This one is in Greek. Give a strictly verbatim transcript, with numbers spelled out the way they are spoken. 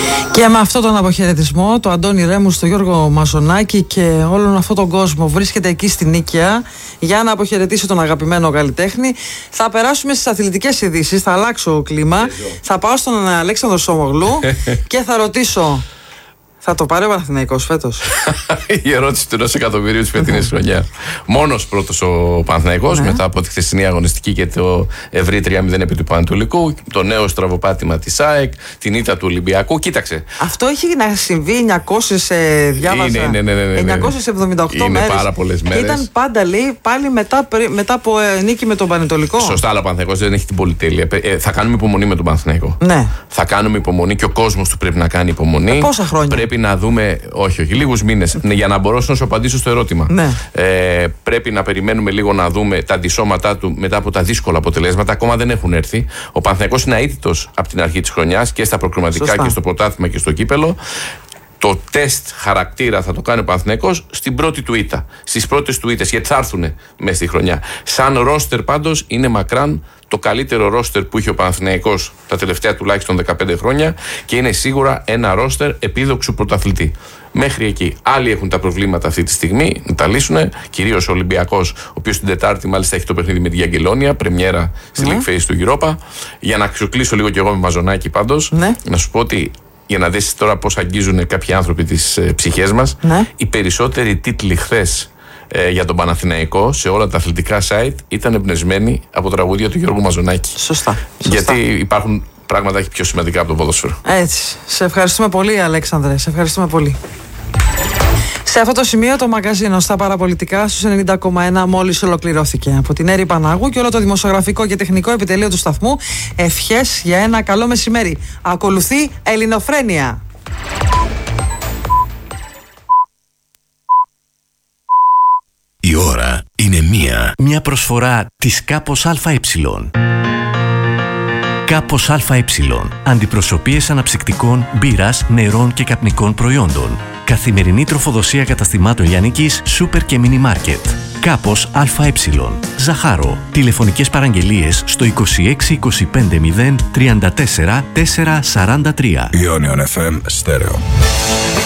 Και με αυτόν τον αποχαιρετισμό του Αντώνη Ρέμου στο Γιώργο Μαζονάκη και όλον αυτόν τον κόσμο βρίσκεται εκεί στην Νίκαια για να αποχαιρετήσει τον αγαπημένο καλλιτέχνη. Θα περάσουμε στις αθλητικές ειδήσεις, θα αλλάξω κλίμα. Θα πάω στον Αλέξανδρο Σόμογλου και θα ρωτήσω: θα το πάρει ο Παναθηναϊκός φέτος? Η ερώτηση του ενός εκατομμυρίου της φετινής χρονιάς. Μόνος πρώτος ο Παναθηναϊκός, ναι, μετά από τη χθεσινή αγωνιστική και το ευρύ τρία μηδέν επί του Πανατολικού, το νέο στραβοπάτημα της ΑΕΚ, την ήττα του Ολυμπιακού. Κοίταξε. Αυτό έχει να συμβεί εννιακόσιες, ε, διάβασα, είναι, ναι, ναι, ναι, ναι. εννιακόσιες εβδομήντα οκτώ είναι μέρες. Πάρα πολλές μέρες. Και ήταν πάντα, λέει, πάλι μετά, μετά από ε, νίκη με τον Πανετολικό. Σωστά, αλλά ο Παναθηναϊκός δεν έχει την πολυτέλεια. Ε, θα κάνουμε υπομονή με τον Παναθηναϊκό. Ναι. Θα κάνουμε υπομονή και ο κόσμος του πρέπει να κάνει υπομονή. Ε, πόσα χρόνια? Πρέπει να δούμε. Όχι, όχι, λίγους μήνες. Ναι, για να μπορέσω να σου απαντήσω στο ερώτημα. Ναι. Ε, πρέπει να περιμένουμε λίγο να δούμε τα αντισώματά του μετά από τα δύσκολα αποτελέσματα. Ακόμα δεν έχουν έρθει. Ο Παναθηναϊκός είναι αίτητος από την αρχή της χρονιάς και στα προκριματικά. Σωστά. Και στο πρωτάθλημα και στο κύπελο. Το τεστ χαρακτήρα θα το κάνει ο Παναθηναϊκός στην πρώτη του ήττα. Στις πρώτες του ήττες, γιατί θα έρθουν μέσα στη χρονιά. Σαν ρόστερ πάντως είναι μακράν το καλύτερο ρόστερ που είχε ο Παναθηναϊκός τα τελευταία τουλάχιστον δεκαπέντε χρόνια και είναι σίγουρα ένα ρόστερ επίδοξου πρωταθλητή. Μέχρι εκεί. Άλλοι έχουν τα προβλήματα αυτή τη στιγμή να τα λύσουν. Κυρίως ο Ολυμπιακός, ο οποίος την Τετάρτη μάλιστα έχει το παιχνίδι με τη Αγγελόνια, πρεμιέρα στη ναι. League Phase του Europa. Για να ξεκλείσω λίγο κι εγώ με Μαζονάκη πάντως, ναι. να σου πω ότι για να δεις τώρα πώς αγγίζουν κάποιοι άνθρωποι τις ε, ψυχές μας, ναι. οι περισσότεροι τίτλοι χθες ε, για τον Παναθηναϊκό σε όλα τα αθλητικά site ήταν εμπνευσμένοι από τραγούδια του Γιώργου Μαζονάκη. Σωστά. Γιατί υπάρχουν πράγματα πιο σημαντικά από το ποδόσφαιρο. Έτσι. Σε ευχαριστούμε πολύ, Αλέξανδρε. Σε ευχαριστούμε πολύ. Σε αυτό το σημείο το μαγκαζίνο στα παραπολιτικά στους ενενήντα κόμμα ένα μόλις ολοκληρώθηκε. Από την Έρη Πανάγου και όλο το δημοσιογραφικό και τεχνικό επιτελείο του σταθμού, ευχές για ένα καλό μεσημέρι. Ακολουθεί Ελληνοφρένεια. Η ώρα είναι μία. Μια προσφορά της Κάπος ΑΕ. Κάπος ΑΕ. Αντιπροσωπείες αναψυκτικών, μπύρας, νερών και καπνικών προϊόντων. Καθημερινή τροφοδοσία καταστημάτων λιανικής, σούπερ και μίνι μάρκετ. Κάπος ΑΕ. Ζαχάρο. Τηλεφωνικές παραγγελίες στο είκοσι έξι είκοσι πέντε μηδέν τριάντα τέσσερα τετρακόσια σαράντα τρία. Ionion εφ εμ Stereo.